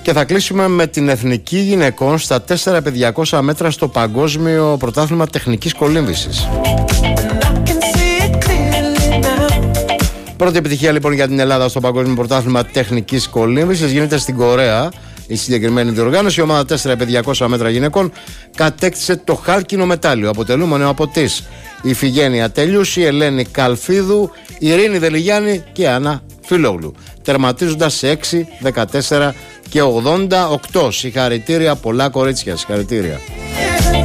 Και θα κλείσουμε με την εθνική γυναικών στα 4x200 μέτρα στο Παγκόσμιο Πρωτάθλημα Τεχνικής Κολύμβησης. Πρώτη επιτυχία λοιπόν για την Ελλάδα στο Παγκόσμιο Πρωτάθλημα Τεχνικής Κολύμβησης γίνεται στην Κορέα. Η συγκεκριμένη διοργάνωση, η ομάδα 4x200 μέτρα γυναικών, κατέκτησε το χάλκινο μετάλλιο, αποτελούμενο από τις Ιφηγένεια Τελιούση, Ελένη Καλφίδου, Ειρήνη Δελιγιάννη και Άννα Φιλόγλου, τερματίζοντας σε 6, 14 και 88. Συγχαρητήρια, πολλά κορίτσια, συγχαρητήρια.